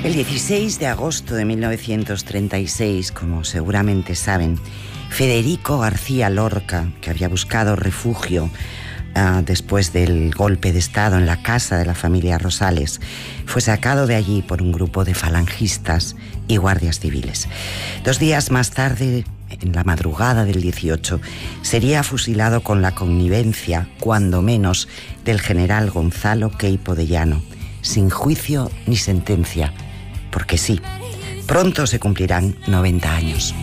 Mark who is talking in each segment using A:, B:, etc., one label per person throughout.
A: El 16 de agosto de 1936, como seguramente saben, Federico García Lorca, que había buscado refugio después del golpe de Estado en la casa de la familia Rosales, fue sacado de allí por un grupo de falangistas y guardias civiles. 2 días más tarde, en la madrugada del 18, sería fusilado con la connivencia, cuando menos, del general Gonzalo Queipo de Llano, sin juicio ni sentencia, porque sí, pronto se cumplirán 90 años.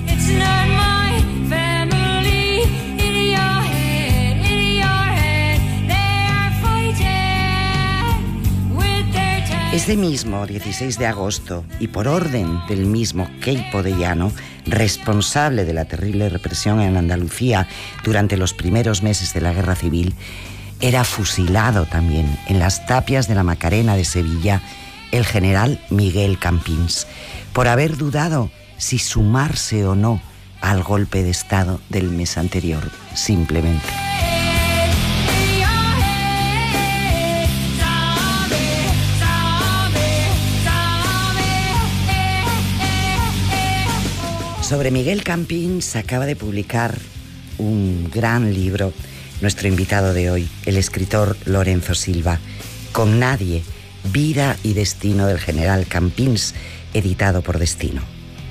A: Ese mismo 16 de agosto, y por orden del mismo Queipo de Llano, responsable de la terrible represión en Andalucía durante los primeros meses de la Guerra Civil, era fusilado también en las tapias de la Macarena de Sevilla el general Miguel Campins, por haber dudado si sumarse o no al golpe de Estado del mes anterior, simplemente. Sobre Miguel Campins acaba de publicar un gran libro nuestro invitado de hoy, el escritor Lorenzo Silva, Con nadie, vida y destino del general Campins, editado por Destino.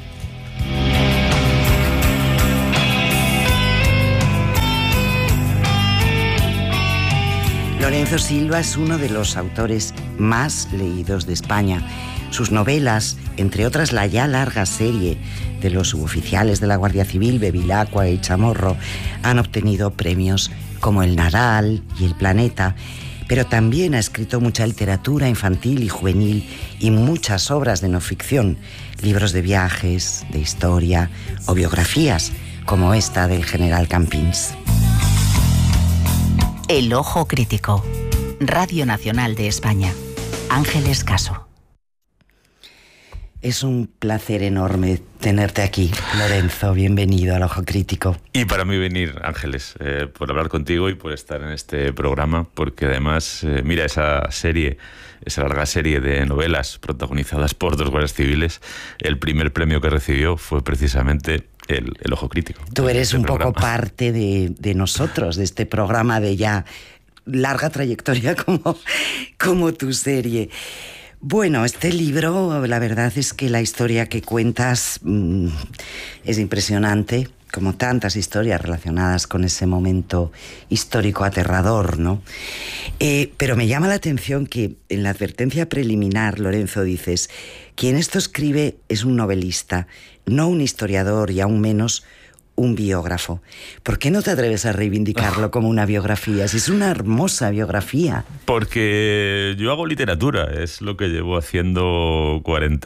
A: Lorenzo Silva es uno de los autores más leídos de España. Sus novelas, entre otras la ya larga serie de los suboficiales de la Guardia Civil, Bevilacqua y Chamorro, han obtenido premios como el Nadal y el Planeta, pero también ha escrito mucha literatura infantil y juvenil y muchas obras de no ficción, libros de viajes, de historia o biografías, como esta del general Campins.
B: El Ojo Crítico. Radio Nacional de España. Ángeles Caso.
A: Es un placer enorme tenerte aquí, Lorenzo. Bienvenido al Ojo Crítico.
C: Y para mí venir, Ángeles, por hablar contigo y por estar en este programa, porque además, mira, esa larga serie de novelas protagonizadas por 2 guardias civiles, el primer premio que recibió fue precisamente el Ojo Crítico.
A: Tú eres un poco parte de nosotros, de este programa de ya larga trayectoria como tu serie. Bueno, este libro, la verdad es que la historia que cuentas es impresionante, como tantas historias relacionadas con ese momento histórico aterrador, ¿no? Pero me llama la atención que en la advertencia preliminar, Lorenzo, dices: quien esto escribe es un novelista, no un historiador y aún menos un biógrafo. ¿Por qué no te atreves a reivindicarlo como una biografía? Si es una hermosa biografía.
C: Porque yo hago literatura, es lo que llevo haciendo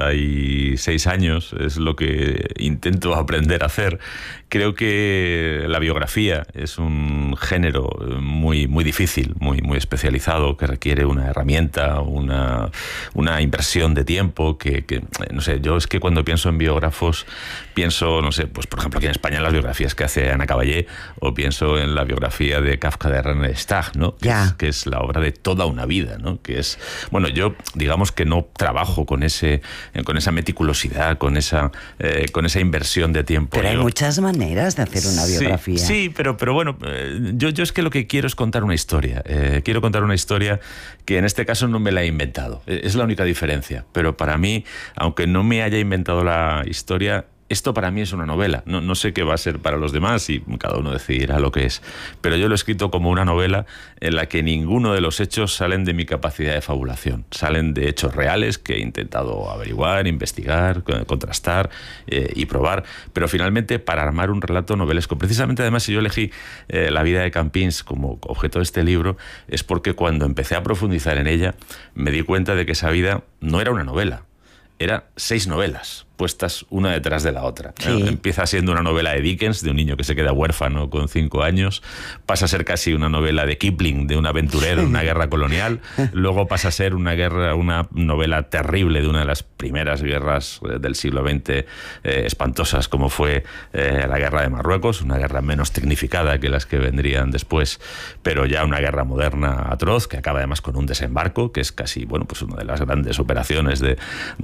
C: 46 años, es lo que intento aprender a hacer. Creo que la biografía es un género muy, muy difícil, muy, muy especializado, que requiere una herramienta, una inversión de tiempo, que no sé, yo es que cuando pienso en biógrafos, pienso, no sé, pues por ejemplo aquí en España las biografías que hace Ana Caballé, o pienso en la biografía de Kafka de René Stagg, ¿no? Que es la obra de toda una vida, ¿no? Que es, bueno, yo digamos que no trabajo con esa meticulosidad, con esa inversión de tiempo.
A: Pero hay muchas maneras de hacer una biografía.
C: Sí, pero bueno, yo es que lo que quiero es contar una historia. Quiero contar una historia que en este caso no me la he inventado. Es la única diferencia. Pero para mí, aunque no me haya inventado la historia, esto para mí es una novela. No sé qué va a ser para los demás y cada uno decidirá lo que es. Pero yo lo he escrito como una novela en la que ninguno de los hechos salen de mi capacidad de fabulación. Salen de hechos reales que he intentado averiguar, investigar, contrastar y probar. Pero finalmente, para armar un relato novelesco. Precisamente, además, si yo elegí la vida de Campins como objeto de este libro, es porque cuando empecé a profundizar en ella, me di cuenta de que esa vida no era una novela. Era 6 novelas, puestas una detrás de la otra.
A: Sí.
C: Empieza siendo una novela de Dickens, de un niño que se queda huérfano con 5 años, pasa a ser casi una novela de Kipling, de un aventurero en una guerra colonial, luego pasa a ser una novela terrible de una de las primeras guerras del siglo XX, espantosas, como fue la guerra de Marruecos, una guerra menos tecnificada que las que vendrían después, pero ya una guerra moderna atroz, que acaba además con un desembarco, que es casi, bueno, pues una de las grandes operaciones de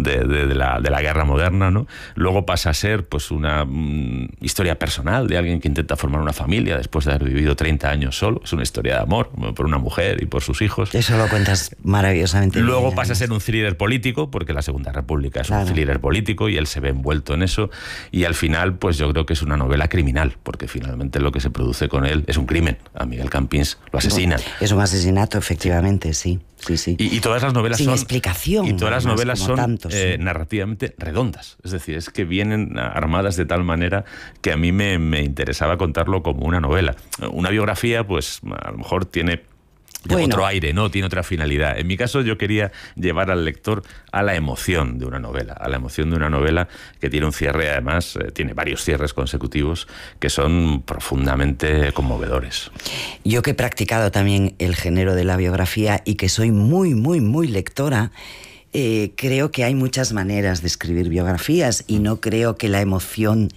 C: la guerra moderna, ¿no? Luego pasa a ser pues una historia personal de alguien que intenta formar una familia después de haber vivido 30 años solo. Es una historia de amor por una mujer y por sus hijos.
A: Eso lo cuentas maravillosamente bien.
C: Luego pasa a ser un thriller político, porque la Segunda República es un thriller político y él se ve envuelto en eso. Y al final, pues yo creo que es una novela criminal, porque finalmente lo que se produce con él es un crimen. A Miguel Campins lo asesinan.
A: Es un asesinato, efectivamente, sí.
C: Y todas las novelas
A: sin explicación.
C: Y todas las novelas son
A: tantos,
C: narrativamente redondas. Es decir, es que vienen armadas de tal manera que a mí me interesaba contarlo como una novela. Una biografía, pues a lo mejor tiene otro aire, ¿no? Tiene otra finalidad. En mi caso, yo quería llevar al lector a la emoción de una novela, que tiene un cierre, además, tiene varios cierres consecutivos que son profundamente conmovedores.
A: Yo, que he practicado también el género de la biografía y que soy muy, muy, muy lectora, creo que hay muchas maneras de escribir biografías y no creo que la emoción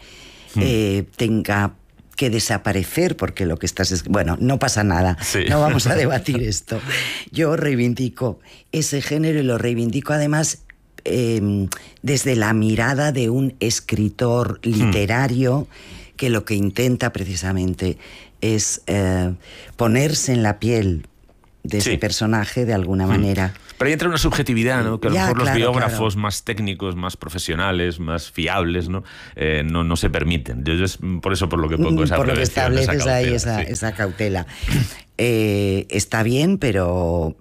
A: tenga que desaparecer, porque lo que estás... Bueno, no pasa nada, no vamos a debatir esto. Yo reivindico ese género y lo reivindico además desde la mirada de un escritor literario que lo que intenta precisamente es ponerse en la piel de ese personaje de alguna manera.
C: Pero ahí entra una subjetividad, ¿no? Que a lo mejor los biógrafos más técnicos, más profesionales, más fiables, ¿no? No se permiten. Yo es por eso por lo que pongo esa
A: por
C: prevención,
A: lo que estableces ahí
C: cautela,
A: esa cautela. Está bien, pero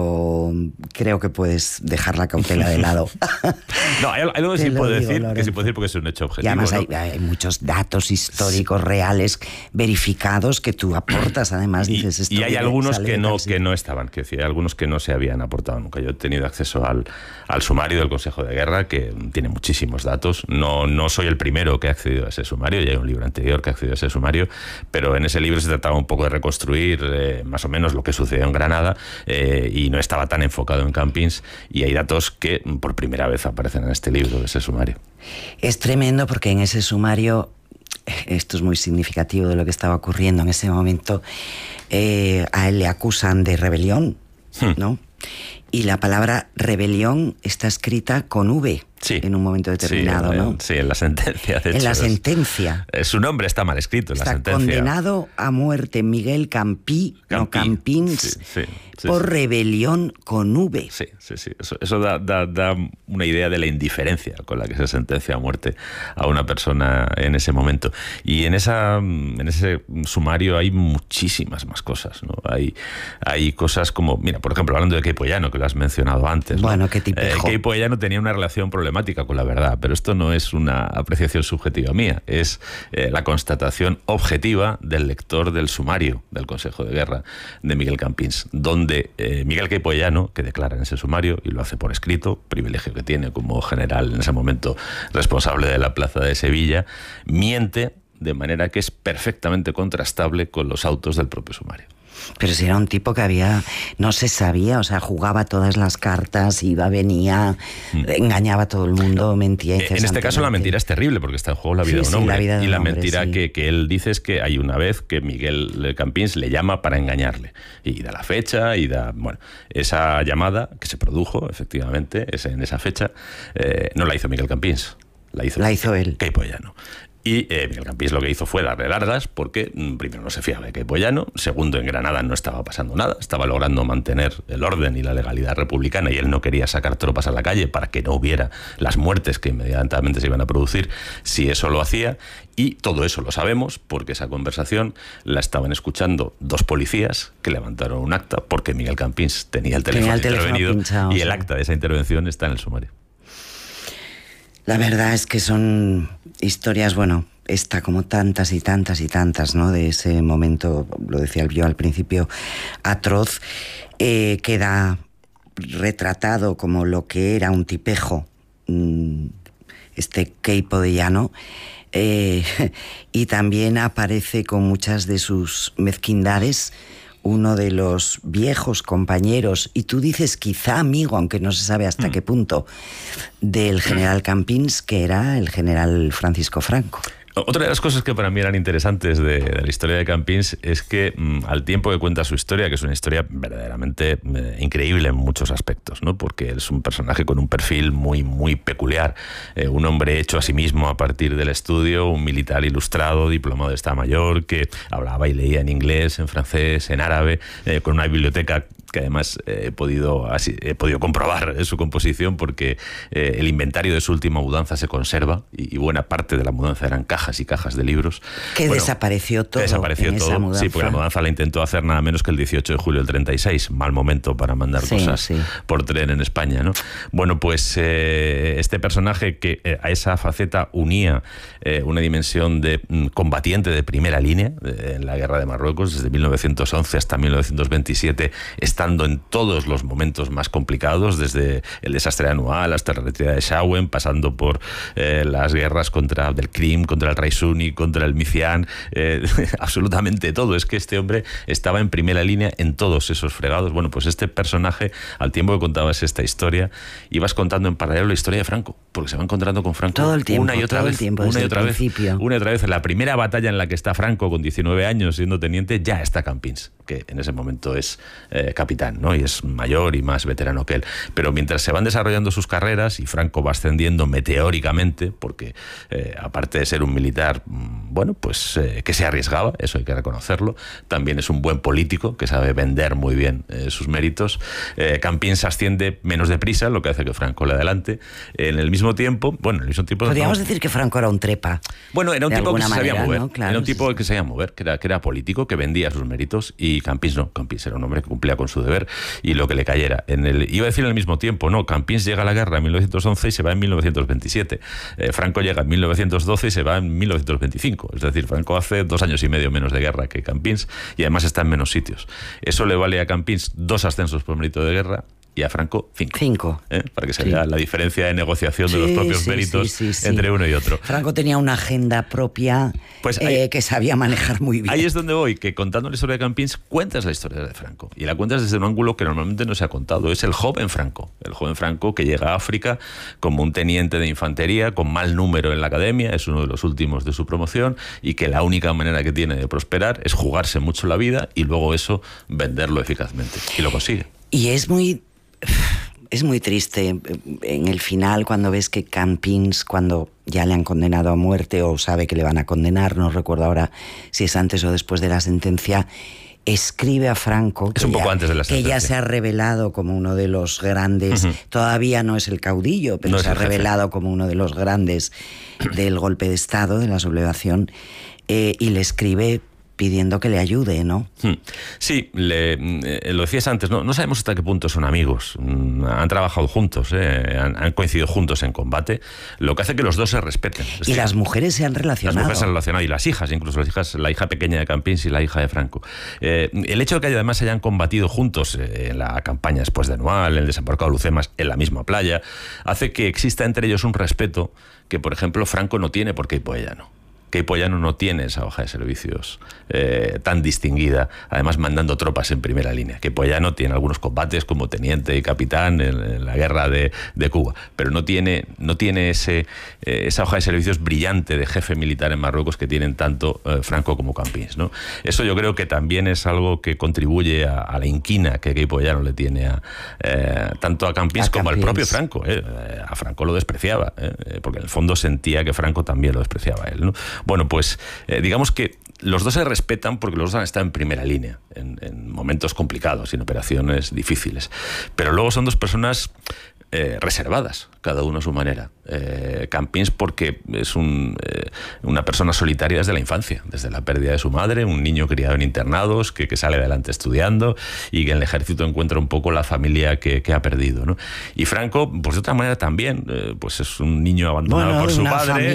A: creo que puedes dejar la cautela de lado.
C: No, hay algo que sí puedo decir, porque es un hecho objetivo.
A: Y además,
C: ¿no?
A: hay muchos datos históricos reales, verificados, que tú aportas, además dices esto.
C: Y hay algunos que no estaban, que hay algunos que no se habían aportado nunca. Yo he tenido acceso al sumario del Consejo de Guerra, que tiene muchísimos datos. No soy el primero que ha accedido a ese sumario, ya hay un libro anterior que ha accedido a ese sumario, pero en ese libro se trataba un poco de reconstruir más o menos lo que sucedió en Granada, y no estaba tan enfocado en Campins, y hay datos que por primera vez aparecen en este libro, de ese sumario.
A: Es tremendo, porque en ese sumario, esto es muy significativo de lo que estaba ocurriendo en ese momento, a él le acusan de rebelión, ¿no? Y la palabra rebelión está escrita con V. En un momento determinado, ¿no?
C: Sí, en la sentencia, de hecho.
A: En la sentencia.
C: Su nombre está mal escrito en la sentencia.
A: Está condenado a muerte Miguel Campins, por rebelión con V.
C: Sí. Eso da una idea de la indiferencia con la que se sentencia a muerte a una persona en ese momento. Y en ese sumario hay muchísimas más cosas, ¿no? Hay cosas como, mira, por ejemplo, hablando de Queipo Llano, que lo has mencionado antes.
A: Bueno,
C: ¿no?
A: qué tipejo.
C: Queipo Llano tenía una relación problemática con la verdad, pero esto no es una apreciación subjetiva mía, es la constatación objetiva del lector del sumario del Consejo de Guerra de Miguel Campins, donde Miguel Queipo Llano, que declara en ese sumario, y lo hace por escrito, privilegio que tiene como general en ese momento responsable de la plaza de Sevilla, miente de manera que es perfectamente contrastable con los autos del propio sumario.
A: Pero si era un tipo que no se sabía, o sea, jugaba todas las cartas, iba, venía, engañaba a todo el mundo, mentía incesantemente.
C: En este caso la mentira es terrible, porque está en juego la vida de un hombre. La mentira que él dice es que hay una vez que Miguel Campins le llama para engañarle. Y da la fecha, esa llamada que se produjo, efectivamente, en esa fecha, no la hizo Miguel Campins, la hizo él. Queipo Llano. Y Miguel Campins lo que hizo fue darle largas, porque primero no se fiaba de Queipo Llano, segundo, en Granada no estaba pasando nada, estaba logrando mantener el orden y la legalidad republicana, y él no quería sacar tropas a la calle para que no hubiera las muertes que inmediatamente se iban a producir si eso lo hacía. Y todo eso lo sabemos porque esa conversación la estaban escuchando 2 policías que levantaron un acta, porque Miguel Campins tenía el teléfono intervenido, pinchado, y el acta de esa intervención está en el sumario.
A: La verdad es que son historias, esta como tantas y tantas y tantas, ¿no? De ese momento, lo decía yo al principio, atroz, queda retratado como lo que era un tipejo este Queipo de Llano, y también aparece con muchas de sus mezquindades uno de los viejos compañeros, y tú dices quizá amigo, aunque no se sabe hasta qué punto, del general Campins, que era el general Francisco Franco.
C: Otra de las cosas que para mí eran interesantes de la historia de Campins es que al tiempo que cuenta su historia, que es una historia verdaderamente increíble en muchos aspectos, ¿no? Porque es un personaje con un perfil muy, muy peculiar, un hombre hecho a sí mismo a partir del estudio, un militar ilustrado, diplomado de Estado Mayor, que hablaba y leía en inglés, en francés, en árabe, con una biblioteca que además he podido comprobar su composición, porque el inventario de su última mudanza se conserva y buena parte de la mudanza eran cajas y cajas de libros.
A: Desapareció todo.
C: Desapareció todo, esa mudanza. Sí, porque la mudanza la intentó hacer nada menos que el 18 de julio del 36, mal momento para mandar cosas por tren en España, ¿no? Bueno, pues este personaje que a esa faceta unía una dimensión de combatiente de primera línea en la guerra de Marruecos, desde 1911 hasta 1927, estando en todos los momentos más complicados, desde el desastre anual hasta la retirada de Shawen, pasando por las guerras del Krim, contra el Raisuni, contra el Micián, absolutamente todo. Es que este hombre estaba en primera línea en todos esos fregados. Bueno, pues este personaje, al tiempo que contabas esta historia, ibas contando en paralelo la historia de Franco, porque se va encontrando con Franco
A: todo el tiempo,
C: una y otra vez. Una y otra vez. En la primera batalla en la que está Franco, con 19 años, siendo teniente, ya está Campins, que en ese momento es capitán, ¿no? Y es mayor y más veterano que él. Pero mientras se van desarrollando sus carreras y Franco va ascendiendo meteóricamente, porque aparte de ser un militar, bueno, pues que se arriesgaba, eso hay que reconocerlo, también es un buen político que sabe vender muy bien sus méritos. Campins asciende menos deprisa, lo que hace que Franco le adelante. En el mismo tiempo,
A: podríamos decir que Franco era un trepa.
C: Bueno, era un tipo que se sabía mover,
A: ¿no? Claro,
C: era un tipo que se sabía mover, que era político, que vendía sus méritos, y Campins no. Campins era un hombre que cumplía con su deber y lo que le cayera. Iba a decir en el mismo tiempo, no, Campins llega a la guerra en 1911 y se va en 1927. Franco llega en 1912 y se va en 1925. Es decir, Franco hace 2 años y medio menos de guerra que Campins, y además está en menos sitios. Eso le vale a Campins 2 ascensos por mérito de guerra, y a Franco 5. Para que se vea la diferencia de negociación de los propios méritos entre uno y otro.
A: Franco tenía una agenda propia, pues que sabía manejar muy bien.
C: Ahí es donde voy, que contando la historia de Campins cuentas la historia de Franco, y la cuentas desde un ángulo que normalmente no se ha contado. Es el joven Franco que llega a África como un teniente de infantería con mal número en la academia, es uno de los últimos de su promoción, y que la única manera que tiene de prosperar es jugarse mucho la vida y luego eso venderlo eficazmente, y lo consigue.
A: Y es muy triste en el final, cuando ves que Campins, cuando ya le han condenado a muerte o sabe que le van a condenar, no recuerdo ahora si es antes o después de la sentencia, escribe a Franco,
C: es un poco antes de la sentencia,
A: que ya se ha revelado como uno de los grandes, todavía no es el caudillo, pero no se ha revelado como uno de los grandes del golpe de Estado, de la sublevación, y le escribe pidiendo que le ayude, ¿no?
C: Sí, lo decías antes, no sabemos hasta qué punto son amigos. Han trabajado juntos, han coincidido juntos en combate, lo que hace que los dos se respeten.
A: Y las mujeres se han relacionado.
C: Las mujeres se han relacionado, y las hijas, incluso la hija pequeña de Campins y la hija de Franco. El hecho de que además hayan combatido juntos en la campaña después de Anual, en el desembarcado de Lucemas, en la misma playa, hace que exista entre ellos un respeto que, por ejemplo, Franco no tiene por Queipo de Llano. Queipo de Llano no tiene esa hoja de servicios tan distinguida, además mandando tropas en primera línea. Queipo de Llano tiene algunos combates como teniente y capitán en la guerra de Cuba, pero no tiene esa hoja de servicios brillante de jefe militar en Marruecos que tienen tanto Franco como Campins, ¿no? Eso yo creo que también es algo que contribuye a la inquina que Queipo de Llano le tiene tanto a Campins como al propio Franco. A Franco lo despreciaba, porque en el fondo sentía que Franco también lo despreciaba a él, ¿no? Bueno, pues digamos que los dos se respetan porque los dos han estado en primera línea, en momentos complicados y en operaciones difíciles. Pero luego son dos personas reservadas, cada uno a su manera. Campins porque es una persona solitaria desde la infancia, desde la pérdida de su madre, un niño criado en internados que sale adelante estudiando y que en el ejército encuentra un poco la familia que ha perdido, ¿no? Y Franco, pues de otra manera también, pues es un niño abandonado por su padre,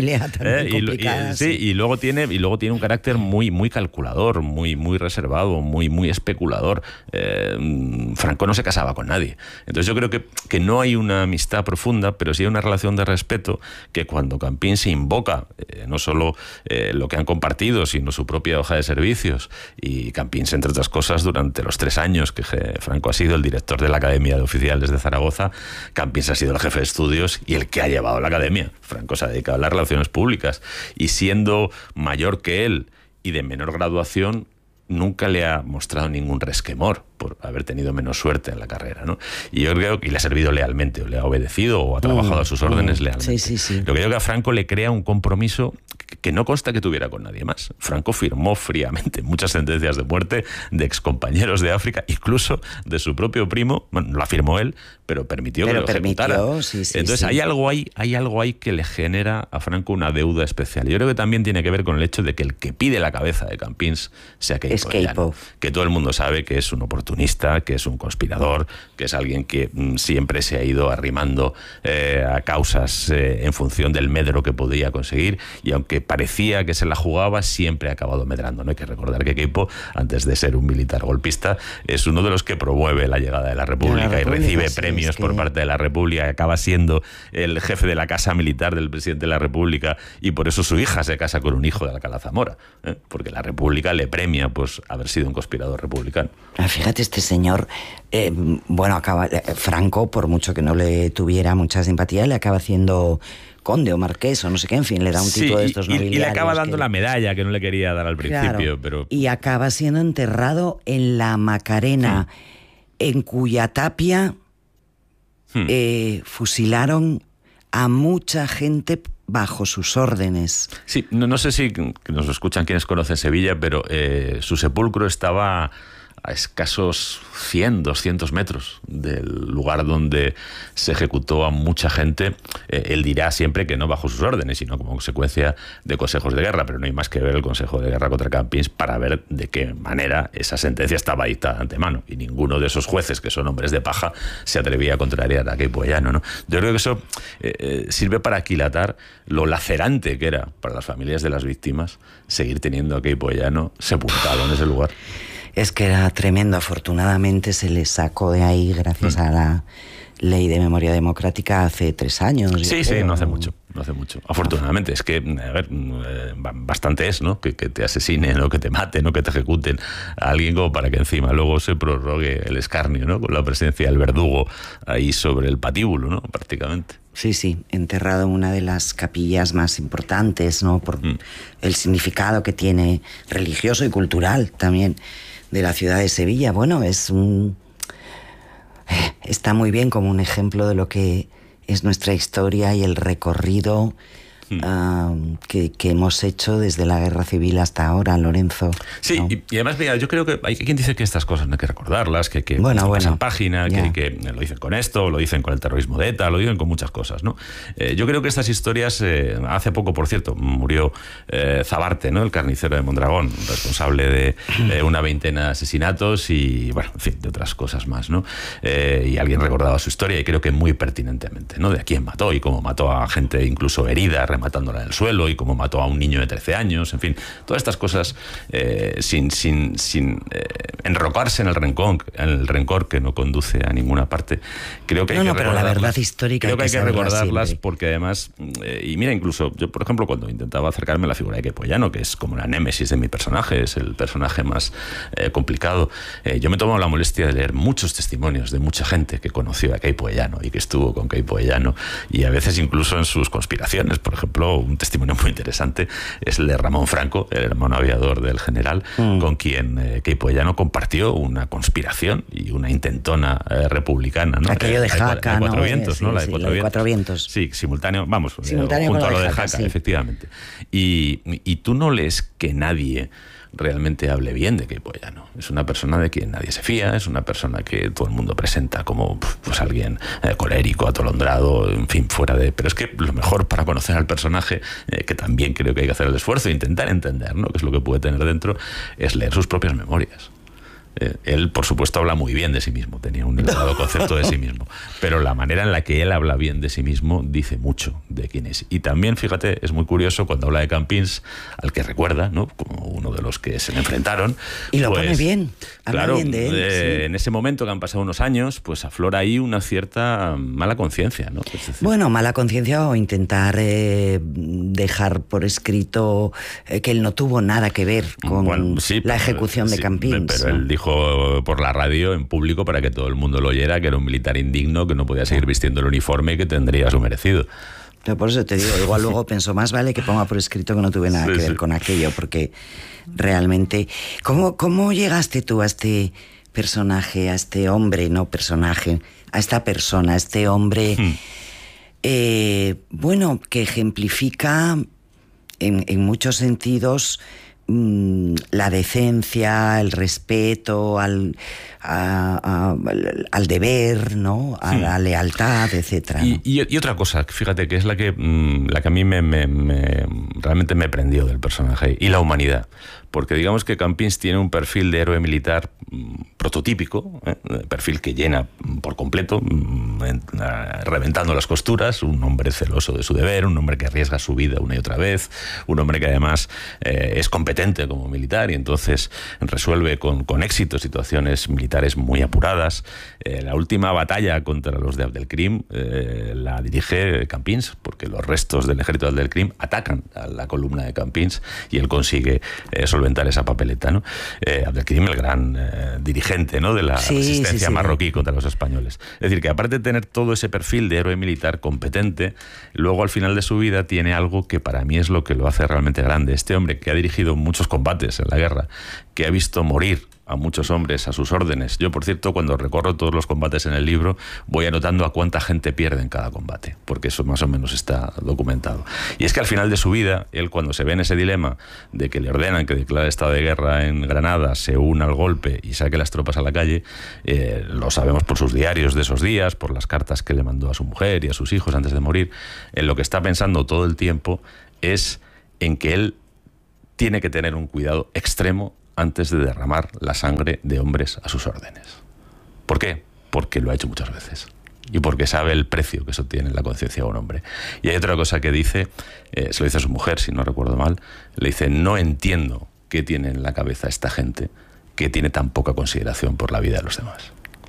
C: y luego tiene un carácter muy, muy calculador, muy, muy reservado, muy, muy especulador. Franco no se casaba con nadie. Entonces yo creo que no hay una amistad profunda, pero sí hay una relación de respeto que cuando Campins se invoca, no solo lo que han compartido, sino su propia hoja de servicios, y Campins, entre otras cosas, durante los 3 años que Franco ha sido el director de la Academia de Oficiales de Zaragoza, Campins ha sido el jefe de estudios y el que ha llevado la academia. Franco se ha dedicado a las relaciones públicas, y siendo mayor que él y de menor graduación, nunca le ha mostrado ningún resquemor por haber tenido menos suerte en la carrera, ¿no? Y yo creo que le ha servido lealmente, o le ha obedecido, o ha trabajado a sus órdenes lealmente.
A: Sí.
C: Lo que yo creo que a Franco le crea un compromiso que no consta que tuviera con nadie más. Franco firmó fríamente muchas sentencias de muerte de excompañeros de África, incluso de su propio primo. Bueno, no la firmó él, pero permitió que lo ejecutara. Entonces hay algo ahí que le genera a Franco una deuda especial. Yo creo que también tiene que ver con el hecho de que el que pide la cabeza de Campins sea Queipo, que todo el mundo sabe que es un oportunista, que es un conspirador, que es alguien que siempre se ha ido arrimando a causas en función del medro que podía conseguir, y aunque parecía que se la jugaba, siempre ha acabado medrando, ¿no? Hay que recordar que Queipo, antes de ser un militar golpista, es uno de los que promueve la llegada de la República y recibe premios por parte de la República, y acaba siendo el jefe de la casa militar del presidente de la República, y por eso su hija se casa con un hijo de Alcalá Zamora, porque la República le premia pues haber sido un conspirador republicano.
A: Fíjate, este señor, Franco, por mucho que no le tuviera mucha simpatía, le acaba haciendo conde o marqués o no sé qué, en fin, le da un título de estos nobiliarios.
C: Y le acaba dando la medalla que no le quería dar al principio.
A: Claro,
C: pero
A: y acaba siendo enterrado en la Macarena, en cuya tapia fusilaron a mucha gente bajo sus órdenes.
C: Sí, no sé si nos escuchan quienes conocen Sevilla, pero su sepulcro estaba a escasos 100, 200 metros del lugar donde se ejecutó a mucha gente. Él dirá siempre que no bajo sus órdenes, sino como consecuencia de consejos de guerra, pero no hay más que ver el consejo de guerra contra Campins para ver de qué manera esa sentencia estaba dictada de antemano, y ninguno de esos jueces, que son hombres de paja, se atrevía a contrariar a Queipo Llano, ¿no? Yo creo que eso sirve para aquilatar lo lacerante que era para las familias de las víctimas seguir teniendo a Queipo Llano sepultado en ese lugar.
A: Es que era tremendo. Afortunadamente se le sacó de ahí gracias a la ley de memoria democrática hace 3 años.
C: Sí, no hace mucho. Afortunadamente, es que, a ver, bastante es, ¿no? Que te asesinen o que te maten o que te ejecuten a alguien como para que encima luego se prorrogue el escarnio, ¿no? Con la presencia del verdugo ahí sobre el patíbulo, ¿no? Prácticamente.
A: Sí, enterrado en una de las capillas más importantes, ¿no? Por el significado que tiene religioso y cultural también de la ciudad de Sevilla. Bueno, está muy bien como un ejemplo de lo que es nuestra historia y el recorrido que hemos hecho desde la Guerra Civil hasta ahora, Lorenzo.
C: Sí, ¿no? y además, mira, yo creo que hay quien dice que estas cosas no hay que recordarlas, que pasan página, que lo dicen con esto, lo dicen con el terrorismo de ETA, lo dicen con muchas cosas, ¿no? Yo creo que estas historias, hace poco, por cierto, murió Zabarte, ¿no? El carnicero de Mondragón, responsable de una veintena de asesinatos y, bueno, en fin, de otras cosas más, ¿no? Y alguien recordaba su historia, y creo que muy pertinentemente, ¿no? De a quién mató y cómo mató a gente incluso herida, rematándola en el suelo, y cómo mató a un niño de 13 años, en fin, todas estas cosas sin enrocarse en el rencor que no conduce a ninguna parte. Creo que hay que
A: pero la verdad histórica
C: creo que hay que recordarlas
A: siempre.
C: Porque además, y mira, incluso yo, por ejemplo, cuando intentaba acercarme a la figura de Queipo Llano, que es como la némesis de mi personaje, es el personaje más complicado, yo me tomo la molestia de leer muchos testimonios de mucha gente que conoció a Queipo Llano y que estuvo con Queipo Llano, y a veces incluso en sus conspiraciones. Por ejemplo, un testimonio muy interesante es el de Ramón Franco, el hermano aviador del general, con quien Queipo Llano compartió una conspiración y una intentona republicana, ¿no?
A: Aquello de Jaca,
C: Cuatro Vientos, ¿no? La de
A: Cuatro Vientos.
C: Sí, simultáneo,
A: simultáneo
C: junto a lo de
A: Jaca,
C: Jaca, efectivamente. Y tú no lees que nadie realmente hable bien de Queipo Llano. Es una persona de quien nadie se fía, es una persona que todo el mundo presenta como pues alguien colérico, atolondrado, en fin, fuera de... Pero es que lo mejor para conocer al personaje, que también creo que hay que hacer el esfuerzo e intentar entender, ¿no?, qué es lo que puede tener dentro, es leer sus propias memorias. Él, por supuesto, habla muy bien de sí mismo, tenía un elevado concepto de sí mismo, pero la manera en la que él habla bien de sí mismo dice mucho de quién es. Y también, fíjate, es muy curioso cuando habla de Campins, al que recuerda, ¿no?, como uno de los que se le enfrentaron.
A: Y lo pone bien, habla
C: claro,
A: bien de él. Sí.
C: En ese momento que han pasado unos años, pues aflora ahí una cierta mala conciencia, ¿no? Es decir,
A: bueno, mala conciencia o intentar dejar por escrito que él no tuvo nada que ver con la ejecución de Campins.
C: Pero él dijo por la radio en público para que todo el mundo lo oyera que era un militar indigno, que no podía seguir vistiendo el uniforme y que tendría su merecido.
A: Pero por eso te digo, igual luego pensó, más vale que ponga por escrito que no tuve nada que ver con aquello, porque realmente... ¿Cómo llegaste tú a este personaje, a este hombre, no personaje, a esta persona, a este hombre, bueno, que ejemplifica en muchos sentidos la decencia, el respeto al deber, ¿no?, a la lealtad, etcétera, ¿no?
C: Y otra cosa, fíjate, que es la que a mí realmente me prendió del personaje, y la humanidad. Porque digamos que Campins tiene un perfil de héroe militar prototípico, perfil que llena por completo, reventando las costuras, un hombre celoso de su deber, un hombre que arriesga su vida una y otra vez, un hombre que además es competente como militar y entonces resuelve con éxito situaciones militares muy apuradas. La última batalla contra los de Abdelkrim la dirige Campins, porque los restos del ejército de Abdelkrim atacan a la columna de Campins y él consigue solventar esa papeleta, ¿no? Abdelkrim, el gran dirigente, ¿no?, de la resistencia marroquí contra los españoles. Es decir, que aparte de tener todo ese perfil de héroe militar competente, luego al final de su vida tiene algo que para mí es lo que lo hace realmente grande. Este hombre que ha dirigido muchos combates en la guerra, que ha visto morir a muchos hombres a sus órdenes. Yo, por cierto, cuando recorro todos los combates en el libro, voy anotando a cuánta gente pierde en cada combate, porque eso más o menos está documentado. Y es que al final de su vida, él, cuando se ve en ese dilema de que le ordenan que declare estado de guerra en Granada, se una al golpe y saque las tropas a la calle, lo sabemos por sus diarios de esos días, por las cartas que le mandó a su mujer y a sus hijos antes de morir, en lo que está pensando todo el tiempo es en que él tiene que tener un cuidado extremo antes de derramar la sangre de hombres a sus órdenes. ¿Por qué? Porque lo ha hecho muchas veces. Y porque sabe el precio que eso tiene en la conciencia de un hombre. Y hay otra cosa que dice, se lo dice a su mujer, si no recuerdo mal, le dice: no entiendo qué tiene en la cabeza esta gente que tiene tan poca consideración por la vida de los demás.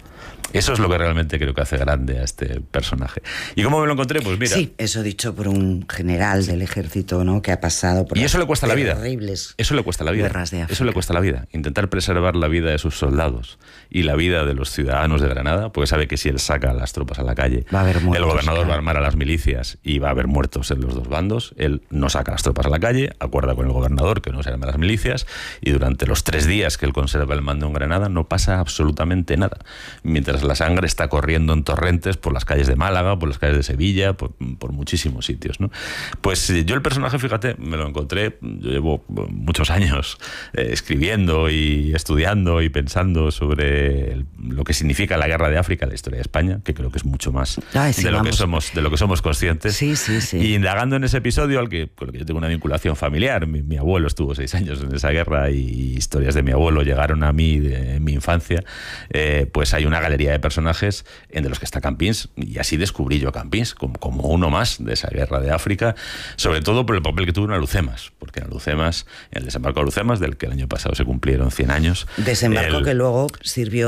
C: Eso es lo que realmente creo que hace grande a este personaje. ¿Y cómo me lo encontré? Pues mira...
A: Sí, eso dicho por un general del ejército, ¿no?, que ha pasado por...
C: Y eso le cuesta la vida.
A: Terribles.
C: Eso le cuesta la vida.
A: Guerras de África.
C: Eso le cuesta la vida. Intentar preservar la vida de sus soldados y la vida de los ciudadanos de Granada, porque sabe que si él saca a las tropas a la calle,
A: va a haber muertos,
C: el gobernador
A: claro,
C: va a armar a las milicias y va a haber muertos en los dos bandos. Él no saca las tropas a la calle, acuerda con el gobernador que no se arme las milicias, y durante los 3 días que él conserva el mando en Granada no pasa absolutamente nada. Mientras la sangre está corriendo en torrentes por las calles de Málaga, por las calles de Sevilla, por muchísimos sitios, ¿no? Pues yo el personaje, fíjate, me lo encontré, yo llevo muchos años escribiendo y estudiando y pensando sobre lo que significa la guerra de África, la historia de España, que creo que es mucho más de lo que somos conscientes.
A: Sí, sí, sí.
C: Y indagando en ese episodio con el que yo tengo una vinculación familiar, mi abuelo estuvo 6 años en esa guerra y historias de mi abuelo llegaron a mí en mi infancia, pues hay una galería de personajes de los que está Campins, y así descubrí yo a Campins como uno más de esa guerra de África, sobre todo por el papel que tuvo en Alhucemas, porque en Alhucemas, en el desembarco de Alhucemas, del que el año pasado se cumplieron 100 años.
A: Desembarco que luego sirvió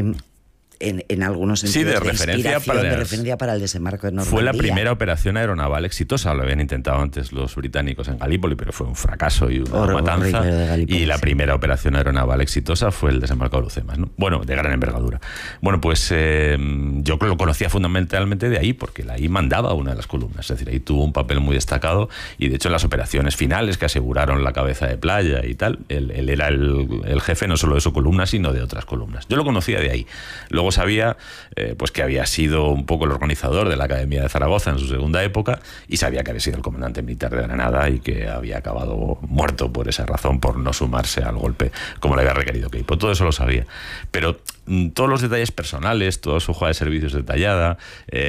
A: en algunos sentidos
C: de referencia
A: para el desembarco de Normandía.
C: Fue la primera operación aeronaval exitosa. Lo habían intentado antes los británicos en Galípoli, pero fue un fracaso y una matanza. Y la primera operación aeronaval exitosa fue el desembarco de Alhucemas, ¿no? Bueno, de gran envergadura. Bueno, pues yo lo conocía fundamentalmente de ahí, porque ahí mandaba una de las columnas. Es decir, ahí tuvo un papel muy destacado, y de hecho en las operaciones finales que aseguraron la cabeza de playa y tal, él era el jefe no solo de su columna, sino de otras columnas. Yo lo conocía de ahí. Luego sabía pues que había sido un poco el organizador de la Academia de Zaragoza en su segunda época, y sabía que había sido el comandante militar de Granada y que había acabado muerto por esa razón, por no sumarse al golpe como le había requerido Queipo. Todo eso lo sabía. Pero todos los detalles personales, toda su hoja de servicios detallada,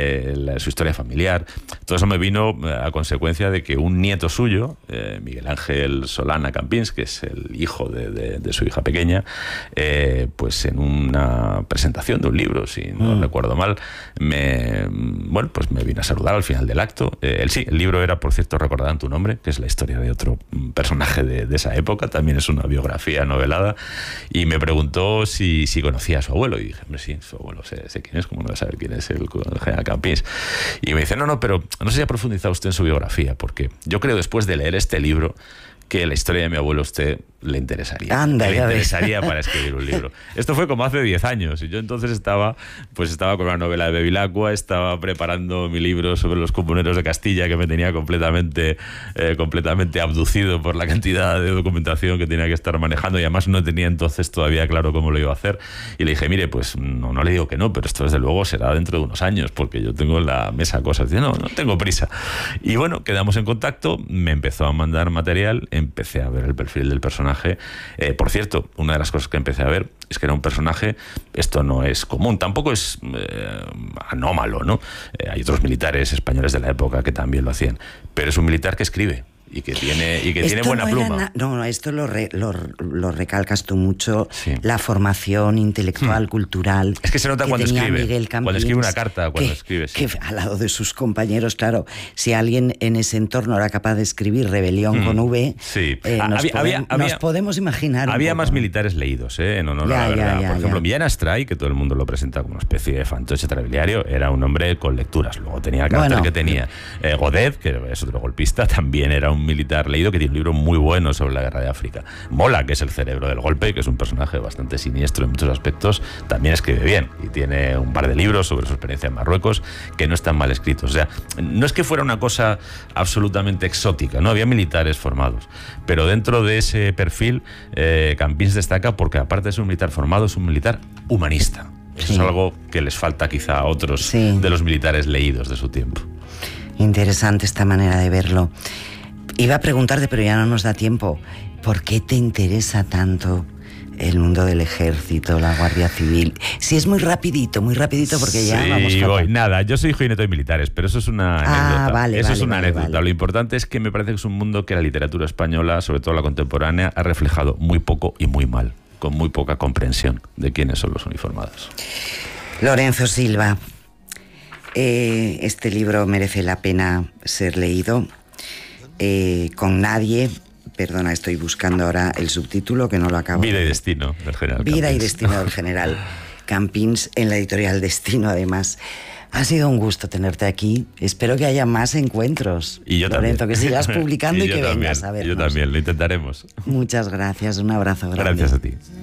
C: su historia familiar, todo eso me vino a consecuencia de que un nieto suyo, Miguel Ángel Solana Campins, que es el hijo de su hija pequeña, pues en una presentación de un libro, si no recuerdo mal, me vino a saludar al final del acto. El libro era, por cierto, Recordarán tu nombre, que es la historia de otro personaje de esa época, también es una biografía novelada, y me preguntó si conocía a su abuelo, y dije, hombre, sí, su abuelo sé quién es, como no voy a saber quién es el general Campins. Y me dice, no, pero no sé si ha profundizado usted en su biografía, porque yo creo, después de leer este libro, que la historia de mi abuelo a usted le interesaría.
A: Anda,
C: le interesaría para escribir un libro. Esto fue como hace 10 años, y yo entonces estaba con una novela de Bevilacqua, estaba preparando mi libro sobre los comuneros de Castilla, que me tenía completamente abducido por la cantidad de documentación que tenía que estar manejando, y además no tenía entonces todavía claro cómo lo iba a hacer. Y le dije, mire, pues no le digo que no, pero esto desde luego será dentro de unos años, porque yo tengo en la mesa cosas. Dice, no tengo prisa. Y bueno, quedamos en contacto, me empezó a mandar material, empecé a ver el perfil del personaje. Por cierto, una de las cosas que empecé a ver es que era un personaje, esto no es común, tampoco es anómalo, ¿no? Hay otros militares españoles de la época que también lo hacían, pero es un militar que escribe y que tiene buena pluma.
A: Esto lo recalcas tú mucho,
C: sí.
A: La formación intelectual, cultural.
C: Es que se nota cuando escribe.
A: Miguel Campins,
C: cuando escribe una carta, cuando escribe. Sí.
A: Que al lado de sus compañeros, claro, si alguien en ese entorno era capaz de escribir Rebelión con V,
C: sí.
A: Nos podemos imaginar.
C: Había más militares leídos, en honor a la verdad. Por ejemplo, Millán Astray, que todo el mundo lo presenta como una especie de fantoche telebiliario, era un hombre con lecturas. Luego tenía el carácter que tenía. Godet, que es otro golpista, también era un militar leído, que tiene un libro muy bueno sobre la guerra de África. Mola, que es el cerebro del golpe, que es un personaje bastante siniestro en muchos aspectos, también escribe bien y tiene un par de libros sobre su experiencia en Marruecos que no están mal escritos. O sea, no es que fuera una cosa absolutamente exótica, ¿no? Había militares formados, pero dentro de ese perfil Campins destaca porque, aparte de ser un militar formado, es un militar humanista. Eso es algo que les falta quizá a otros de los militares leídos de su tiempo.
A: Interesante esta manera de verlo. Iba a preguntarte, pero ya no nos da tiempo, ¿por qué te interesa tanto el mundo del ejército, la Guardia Civil? Si es muy rapidito, porque ya vamos a...
C: voy. Nada, yo soy hijo y nieto de militares, pero eso es una anécdota. Eso es una anécdota. Vale. Lo importante es que me parece que es un mundo que la literatura española, sobre todo la contemporánea, ha reflejado muy poco y muy mal, con muy poca comprensión de quiénes son los uniformados.
A: Lorenzo Silva, este libro merece la pena ser leído. Con nadie, perdona, estoy buscando ahora el subtítulo que no lo acabo.
C: Vida y destino del general Campins.
A: Vida y destino del general Campins, en la editorial Destino, además. Ha sido un gusto tenerte aquí. Espero que haya más encuentros.
C: Y yo
A: Lorenzo,
C: también.
A: Que sigas publicando y que vengas a vernos.
C: Yo también, lo intentaremos.
A: Muchas gracias, un abrazo grande.
C: Gracias a ti.